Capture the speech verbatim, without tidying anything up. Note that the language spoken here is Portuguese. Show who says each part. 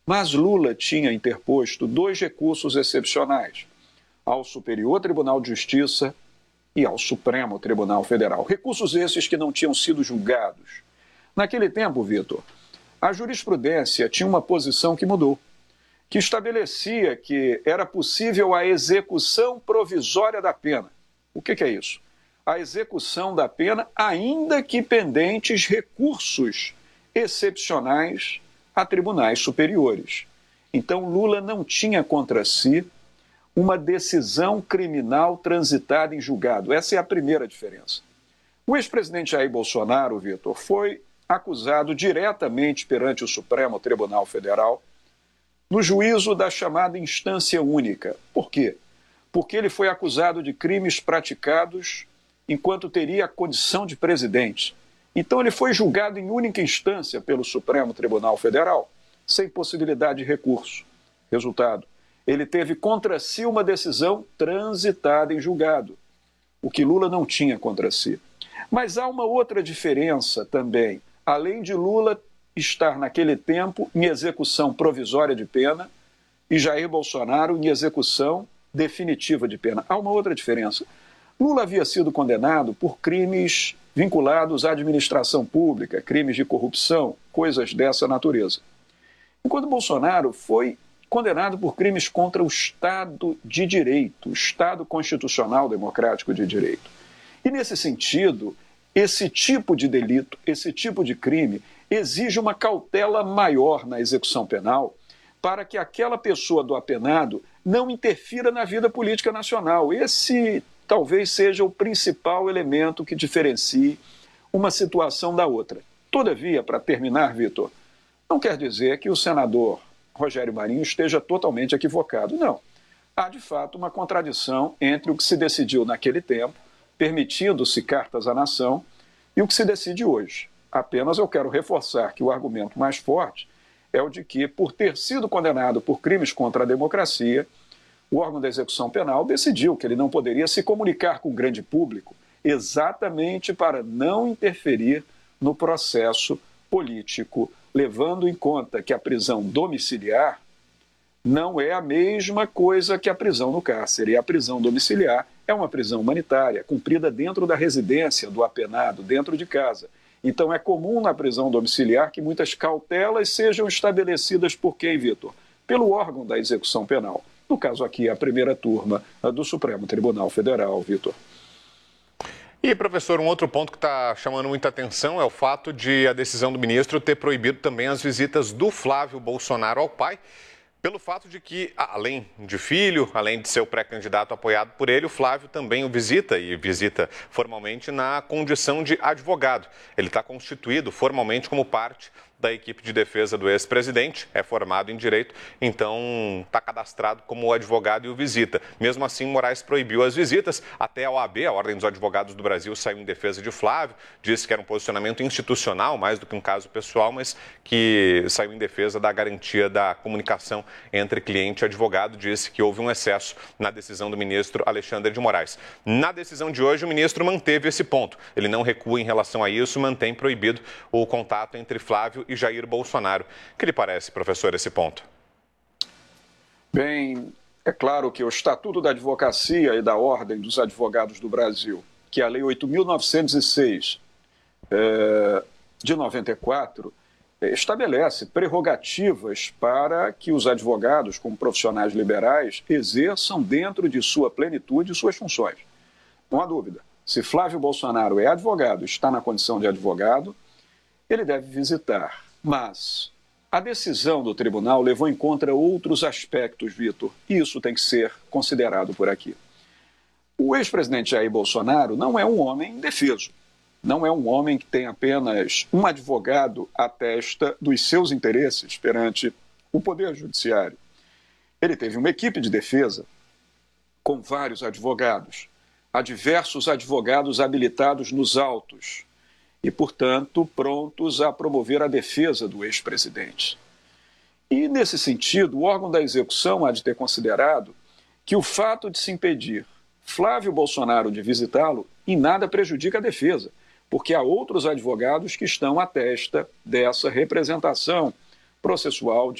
Speaker 1: Mas Lula tinha interposto dois recursos excepcionais ao Superior Tribunal de Justiça e ao Supremo Tribunal Federal. Recursos esses que não tinham sido julgados. Naquele tempo, Vitor, a jurisprudência tinha uma posição que mudou, que estabelecia que era possível a execução provisória da pena. O que, que é isso? A execução da pena, ainda que pendentes recursos excepcionais a tribunais superiores. Então, Lula não tinha contra si uma decisão criminal transitada em julgado. Essa é a primeira diferença. O ex-presidente Jair Bolsonaro, Vitor, foi acusado diretamente perante o Supremo Tribunal Federal no juízo da chamada instância única. Por quê? Porque ele foi acusado de crimes praticados enquanto teria a condição de presidente. Então ele foi julgado em única instância pelo Supremo Tribunal Federal, sem possibilidade de recurso. Resultado, ele teve contra si uma decisão transitada em julgado, o que Lula não tinha contra si. Mas há uma outra diferença também. Além de Lula estar naquele tempo em execução provisória de pena e Jair Bolsonaro em execução definitiva de pena. Há uma outra diferença. Lula havia sido condenado por crimes vinculados à administração pública, crimes de corrupção, coisas dessa natureza. Enquanto Bolsonaro foi condenado por crimes contra o Estado de Direito, o Estado Constitucional Democrático de Direito. E nesse sentido, esse tipo de delito, esse tipo de crime, exige uma cautela maior na execução penal para que aquela pessoa do apenado não interfira na vida política nacional. Esse talvez seja o principal elemento que diferencie uma situação da outra. Todavia, para terminar, Vitor, não quer dizer que o senador Rogério Marinho esteja totalmente equivocado. Não. Há, de fato, uma contradição entre o que se decidiu naquele tempo, permitindo-se cartas à nação, e o que se decide hoje. Apenas eu quero reforçar que o argumento mais forte é o de que, por ter sido condenado por crimes contra a democracia, o órgão da execução penal decidiu que ele não poderia se comunicar com o grande público, exatamente para não interferir no processo político, levando em conta que a prisão domiciliar não é a mesma coisa que a prisão no cárcere. E a prisão domiciliar é uma prisão humanitária, cumprida dentro da residência do apenado, dentro de casa. Então é comum na prisão domiciliar que muitas cautelas sejam estabelecidas por quem, Vitor? Pelo órgão da execução penal. No caso aqui, a primeira turma do Supremo Tribunal Federal, Vitor.
Speaker 2: E, professor, um outro ponto que está chamando muita atenção é o fato de a decisão do ministro ter proibido também as visitas do Flávio Bolsonaro ao pai, pelo fato de que, além de filho, além de ser o pré-candidato apoiado por ele, o Flávio também o visita e visita formalmente na condição de advogado. Ele está constituído formalmente como parte da equipe de defesa do ex-presidente, é formado em direito, então está cadastrado como advogado e o visita. Mesmo assim, Moraes proibiu as visitas, até a O A B, a Ordem dos Advogados do Brasil, saiu em defesa de Flávio, disse que era um posicionamento institucional, mais do que um caso pessoal, mas que saiu em defesa da garantia da comunicação entre cliente e advogado, disse que houve um excesso na decisão do ministro Alexandre de Moraes. Na decisão de hoje, o ministro manteve esse ponto. Ele não recua em relação a isso, mantém proibido o contato entre Flávio e Jair Bolsonaro. O que lhe parece, professor, esse ponto?
Speaker 1: Bem, é claro que o Estatuto da Advocacia e da Ordem dos Advogados do Brasil, que é a Lei oito mil novecentos e seis, é, de noventa e quatro, estabelece prerrogativas para que os advogados, como profissionais liberais, exerçam dentro de sua plenitude suas funções. Não há dúvida. Se Flávio Bolsonaro é advogado, está na condição de advogado, ele deve visitar. Mas a decisão do tribunal levou em conta outros aspectos, Vitor, e isso tem que ser considerado por aqui. O ex-presidente Jair Bolsonaro não é um homem indefeso. Não é um homem que tem apenas um advogado à testa dos seus interesses perante o Poder Judiciário. Ele teve uma equipe de defesa com vários advogados. Há diversos advogados habilitados nos autos e, portanto, prontos a promover a defesa do ex-presidente. E, nesse sentido, o órgão da execução há de ter considerado que o fato de se impedir Flávio Bolsonaro de visitá-lo em nada prejudica a defesa, porque há outros advogados que estão à testa dessa representação processual